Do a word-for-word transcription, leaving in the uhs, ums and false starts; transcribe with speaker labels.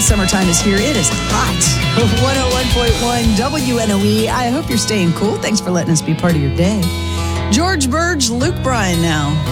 Speaker 1: Summertime is here. It is hot. one oh one point one W N O E. I hope you're staying cool. Thanks for letting us be part of your day. George Burge, Luke Bryan now.